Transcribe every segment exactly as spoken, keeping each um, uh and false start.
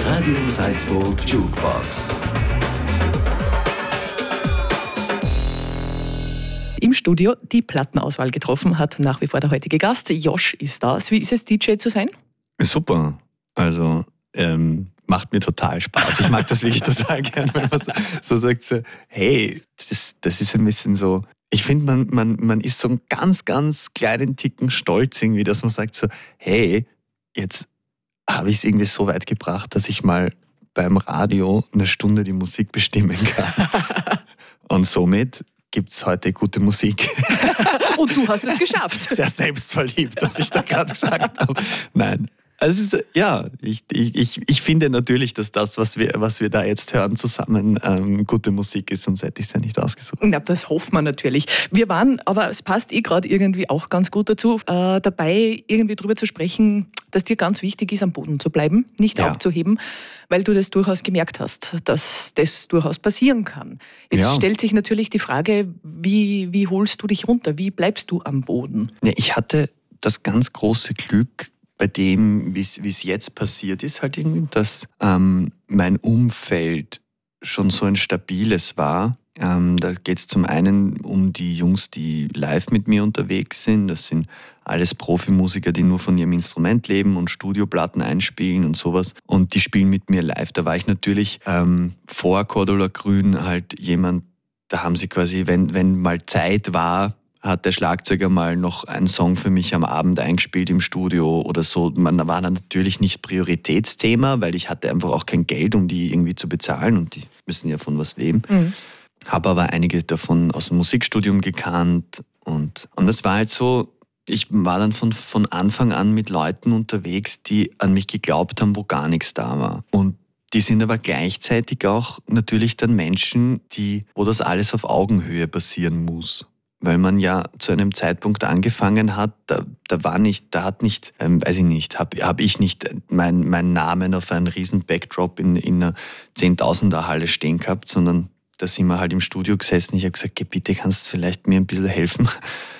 Radio Salzburg Jukebox. Im Studio die Plattenauswahl getroffen hat nach wie vor der heutige Gast. Josh ist da. Wie ist es, D J zu sein? Super. Also ähm, macht mir total Spaß. Ich mag das wirklich total gern, wenn man so, so sagt, so, hey, das, das ist ein bisschen so, ich finde, man, man, man ist so einen ganz, ganz kleinen Ticken stolz irgendwie, dass man sagt so, hey, jetzt habe ich es irgendwie so weit gebracht, dass ich mal beim Radio eine Stunde die Musik bestimmen kann. Und somit gibt es heute gute Musik. Und du hast es geschafft. Sehr selbstverliebt, was ich da gerade gesagt habe. Nein. Also es ist, ja, ich, ich, ich finde natürlich, dass das, was wir, was wir da jetzt hören, zusammen ähm, gute Musik ist, sonst hätte ich es ja nicht ausgesucht. Ja, das hoffen wir natürlich. Wir waren, aber es passt eh gerade irgendwie auch ganz gut dazu, äh, dabei irgendwie drüber zu sprechen, dass dir ganz wichtig ist, am Boden zu bleiben, nicht ja. abzuheben, weil du das durchaus gemerkt hast, dass das durchaus passieren kann. Jetzt ja. stellt sich natürlich die Frage, wie, wie holst du dich runter? Wie bleibst du am Boden? Ja, ich hatte das ganz große Glück, bei dem, wie es jetzt passiert ist, halt irgendwie, dass ähm, mein Umfeld schon so ein stabiles war. Ähm, da geht es zum einen um die Jungs, die live mit mir unterwegs sind. Das sind alles Profimusiker, die nur von ihrem Instrument leben und Studioplatten einspielen und sowas. Und die spielen mit mir live. Da war ich natürlich ähm, vor Cordula Grün halt jemand, da haben sie quasi, wenn, wenn mal Zeit war, hat der Schlagzeuger mal noch einen Song für mich am Abend eingespielt im Studio oder so. Man war dann natürlich nicht Prioritätsthema, weil ich hatte einfach auch kein Geld, um die irgendwie zu bezahlen und die müssen ja von was leben. Mhm. Habe aber einige davon aus dem Musikstudium gekannt und, und das war halt so, ich war dann von, von Anfang an mit Leuten unterwegs, die an mich geglaubt haben, wo gar nichts da war. Und die sind aber gleichzeitig auch natürlich dann Menschen, die, wo das alles auf Augenhöhe passieren muss. Weil man ja zu einem Zeitpunkt angefangen hat, da, da war nicht, da hat nicht, ähm, weiß ich nicht, habe hab ich nicht meinen mein Namen auf einen riesen Backdrop in, in einer Zehntausender-Halle stehen gehabt, sondern da sind wir halt im Studio gesessen. Ich habe gesagt, okay, bitte kannst du vielleicht mir ein bisschen helfen.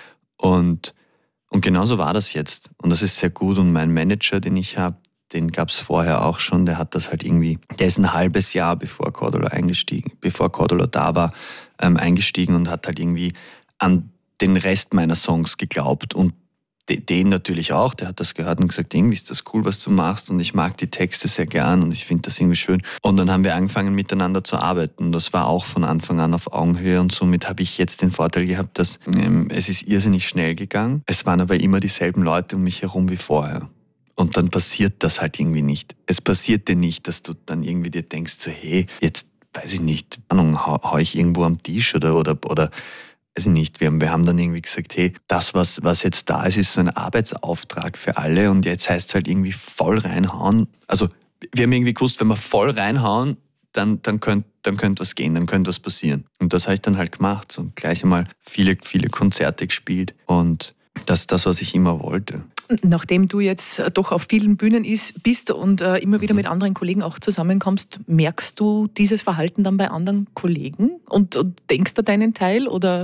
Und, und genauso war das jetzt. Und das ist sehr gut. Und mein Manager, den ich habe, den gab es vorher auch schon, der hat das halt irgendwie, der ist ein halbes Jahr bevor Cordula eingestiegen, bevor Cordula da war, ähm, eingestiegen und hat halt irgendwie an den Rest meiner Songs geglaubt und den natürlich auch, der hat das gehört und gesagt, irgendwie ist das cool, was du machst und ich mag die Texte sehr gern und ich finde das irgendwie schön. Und dann haben wir angefangen miteinander zu arbeiten. Das war auch von Anfang an auf Augenhöhe und somit habe ich jetzt den Vorteil gehabt, dass ähm, es ist irrsinnig schnell gegangen. Es waren aber immer dieselben Leute um mich herum wie vorher. Und dann passiert das halt irgendwie nicht. Es passiert dir nicht, dass du dann irgendwie dir denkst, so hey, jetzt weiß ich nicht, Ahnung, hau, hau ich irgendwo am Tisch oder oder oder weiß ich nicht, wir haben, wir haben dann irgendwie gesagt, hey, das, was, was jetzt da ist, ist so ein Arbeitsauftrag für alle und jetzt heißt es halt irgendwie voll reinhauen. Also wir haben irgendwie gewusst, wenn wir voll reinhauen, dann, dann könnte dann könnt was gehen, dann könnte was passieren. Und das habe ich dann halt gemacht und gleich einmal viele, viele Konzerte gespielt und das ist das, was ich immer wollte. Nachdem du jetzt doch auf vielen Bühnen ist, bist und äh, immer wieder mit anderen Kollegen auch zusammenkommst, merkst du dieses Verhalten dann bei anderen Kollegen und, und denkst du deinen Teil? Oder?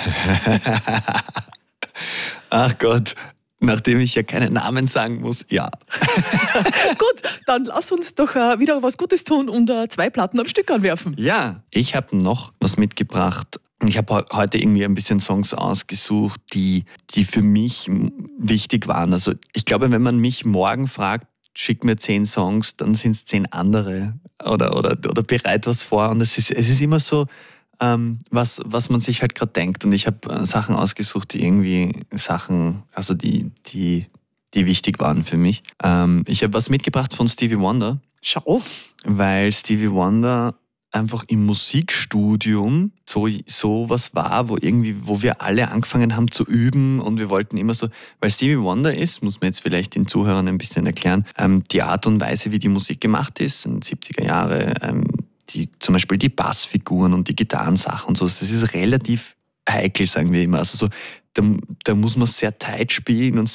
Ach Gott, nachdem ich ja keinen Namen sagen muss, ja. Gut, dann lass uns doch äh, wieder was Gutes tun und äh, zwei Platten am Stück anwerfen. Ja, ich habe noch was mitgebracht. Ich habe heute irgendwie ein bisschen Songs ausgesucht, die, die für mich wichtig waren. Also ich glaube, wenn man mich morgen fragt, schick mir zehn Songs, dann sind es zehn andere oder, oder, oder bereit was vor. Und es ist, es ist immer so, ähm, was, was man sich halt gerade denkt. Und ich habe äh, Sachen ausgesucht, die irgendwie Sachen, also die, die, die wichtig waren für mich. Ähm, ich habe was mitgebracht von Stevie Wonder. Schau. Weil Stevie Wonder einfach im Musikstudium so, so was war, wo irgendwie, wo wir alle angefangen haben zu üben und wir wollten immer so, weil Stevie Wonder ist, muss man jetzt vielleicht den Zuhörern ein bisschen erklären, ähm, die Art und Weise, wie die Musik gemacht ist, in den siebziger Jahre, ähm, die, zum Beispiel die Bassfiguren und die Gitarrensachen und so, das ist relativ heikel, sagen wir immer. Also so, da, da muss man sehr tight spielen und